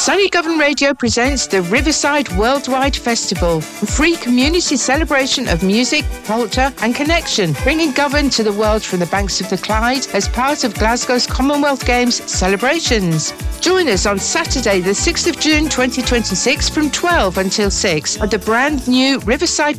Sunny Govan Radio presents the Riverside Worldwide Festival, a free community celebration of music, culture and connection, bringing Govan to the world from the banks of the Clyde as part of Glasgow's Commonwealth Games celebrations. Join us on Saturday the 6th of June 2026 from 12 until 6 at the brand new Riverside